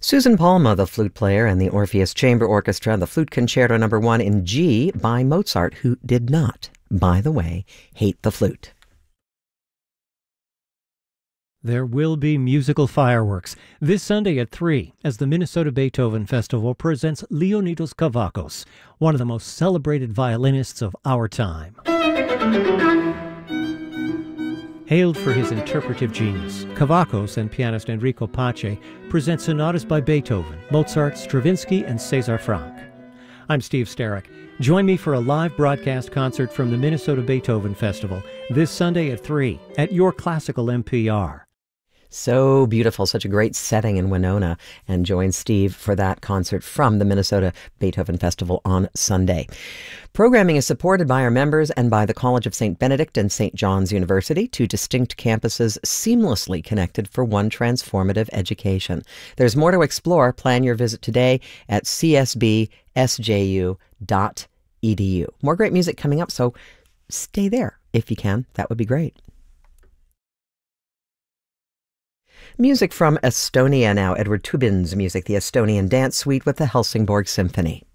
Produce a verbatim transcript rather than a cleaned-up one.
Susan Palma, the flute player, and the Orpheus Chamber Orchestra, the Flute Concerto Number One in G by Mozart, who did not, by the way, hate the flute. There will be musical fireworks this Sunday at three as the Minnesota Beethoven Festival presents Leonidas Kavakos, one of the most celebrated violinists of our time. Hailed for his interpretive genius, Kavakos and pianist Enrico Pace present sonatas by Beethoven, Mozart, Stravinsky, and César Franck. I'm Steve Sterrick. Join me for a live broadcast concert from the Minnesota Beethoven Festival this Sunday at three at your classical N P R. So beautiful, such a great setting in Winona. And join Steve for that concert from the Minnesota Beethoven Festival on Sunday. Programming is supported by our members and by the College of Saint Benedict and Saint John's University, two distinct campuses seamlessly connected for one transformative education. There's more to explore. Plan your visit today at c s b s j u dot e d u. More great music coming up, so stay there if you can. That would be great. Music from Estonia now. Edward Tubin's music, the Estonian Dance Suite with the Helsingborg Symphony.